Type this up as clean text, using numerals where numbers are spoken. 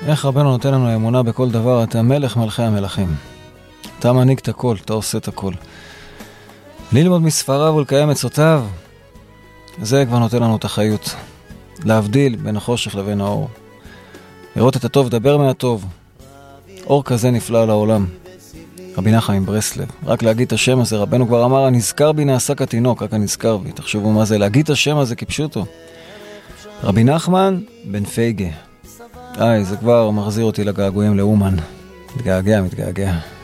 איך רבנו נותן לנו אמונה בכל דבר? אתה מלך מלכי המלכים. אתה מנהיג את הכל, אתה עושה את הכל. ללמוד מספריו ולקיים עצותיו, זה כבר נותן לנו את החיות. להבדיל בין החושך לבין האור. לראות את הטוב, דבר מהטוב. אור כזה נפלא לעולם. רבי נחמן מברסלב. רק להגיד את השם הזה, רבנו כבר אמר, הנזכר בי נעשה כתינוק, רק הנזכר בי. תחשבו מה זה, להגיד את השם הזה כפשוטו. רבי נחמן בן פייגה. זה כבר מחזיר אותי לגעגועים לאומן. מתגעגע.